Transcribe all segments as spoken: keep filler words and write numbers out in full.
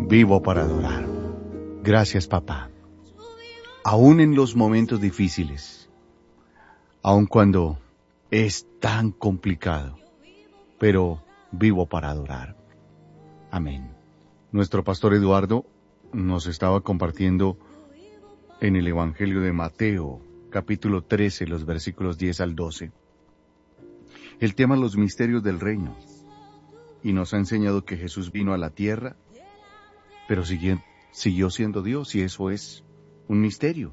Vivo para adorar. Gracias, papá. Aún en los momentos difíciles, aun cuando es tan complicado, pero vivo para adorar. Amén. Nuestro pastor Eduardo nos estaba compartiendo en el Evangelio de Mateo, capítulo trece, los versículos diez al doce, el tema los misterios del reino, y nos ha enseñado que Jesús vino a la tierra, pero siguió, siguió siendo Dios, y eso es un misterio.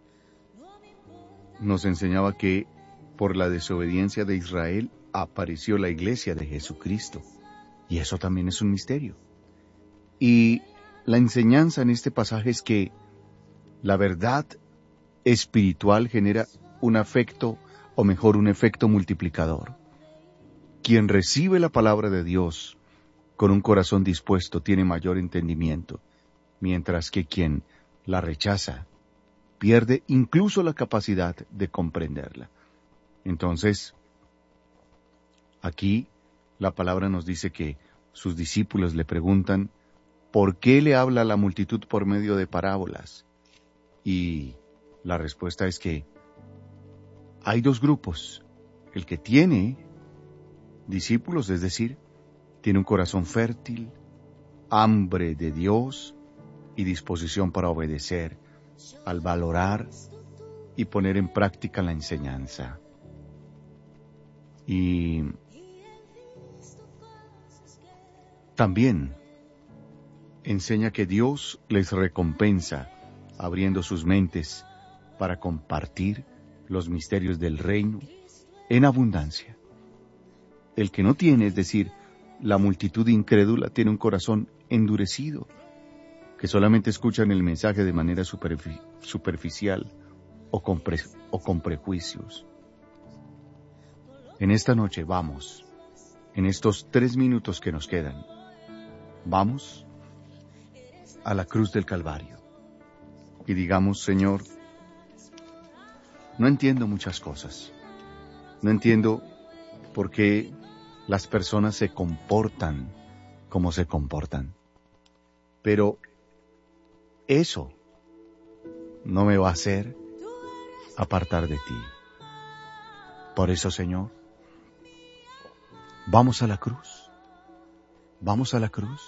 Nos enseñaba que por la desobediencia de Israel apareció la iglesia de Jesucristo, y eso también es un misterio. Y la enseñanza en este pasaje es que la verdad espiritual genera un afecto, o mejor, un efecto multiplicador. Quien recibe la palabra de Dios con un corazón dispuesto tiene mayor entendimiento, mientras que quien la rechaza pierde incluso la capacidad de comprenderla. Entonces, aquí la palabra nos dice que sus discípulos le preguntan, ¿por qué le habla a la multitud por medio de parábolas? Y la respuesta es que hay dos grupos. El que tiene discípulos, es decir, tiene un corazón fértil, hambre de Dios y disposición para obedecer, al valorar y poner en práctica la enseñanza. Y también enseña que Dios les recompensa abriendo sus mentes para compartir los misterios del reino en abundancia. El que no tiene, es decir, la multitud incrédula, tiene un corazón endurecido, que solamente escuchan el mensaje de manera superfi- superficial o con, pre- o con prejuicios. En esta noche vamos, en estos tres minutos que nos quedan, vamos a la cruz del Calvario y digamos, Señor, no entiendo muchas cosas, no entiendo por qué las personas se comportan como se comportan, pero eso no me va a hacer apartar de ti. Por eso, Señor, vamos a la cruz, vamos a la cruz,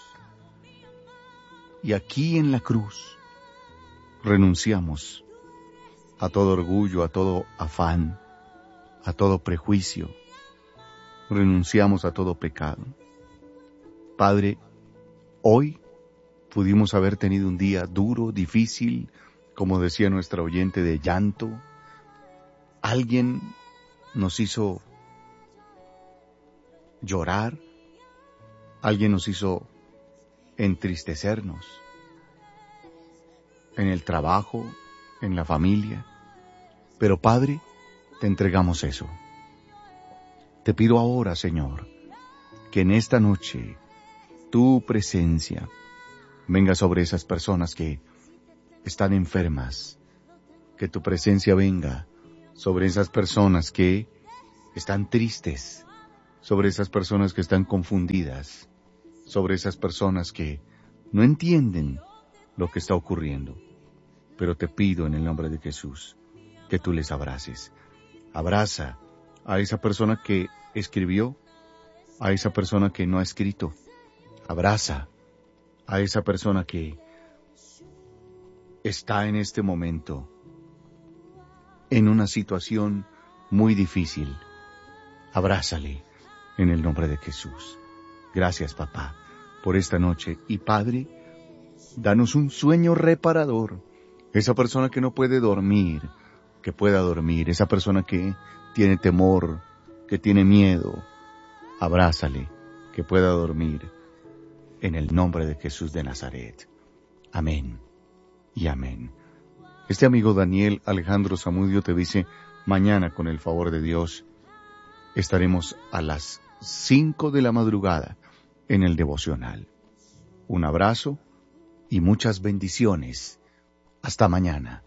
y aquí en la cruz renunciamos a todo orgullo, a todo afán, a todo prejuicio, renunciamos a todo pecado. Padre, hoy pudimos haber tenido un día duro, difícil, como decía nuestra oyente, de llanto. Alguien nos hizo llorar, alguien nos hizo entristecernos en el trabajo, en la familia. Pero Padre, te entregamos eso. Te pido ahora, Señor, que en esta noche tu presencia venga sobre esas personas que están enfermas, que tu presencia venga sobre esas personas que están tristes, sobre esas personas que están confundidas, sobre esas personas que no entienden lo que está ocurriendo. Pero te pido en el nombre de Jesús que tú les abraces. Abraza a esa persona que escribió, a esa persona que no ha escrito. Abraza a esa persona que está en este momento en una situación muy difícil. Abrázale en el nombre de Jesús. Gracias, papá, por esta noche. Y Padre, danos un sueño reparador. Esa persona que no puede dormir, que pueda dormir. Esa persona que tiene temor, que tiene miedo, abrázale, que pueda dormir. En el nombre de Jesús de Nazaret. Amén y amén. Este amigo Daniel Alejandro Zamudio te dice, mañana con el favor de Dios estaremos a las cinco de la madrugada en el devocional. Un abrazo y muchas bendiciones. Hasta mañana.